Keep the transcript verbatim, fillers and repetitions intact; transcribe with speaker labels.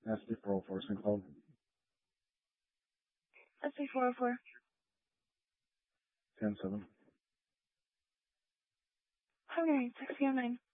Speaker 1: S D four oh four, Saint Cloud.
Speaker 2: S D four oh four.
Speaker 1: ten seven.
Speaker 2: Alright, six nine.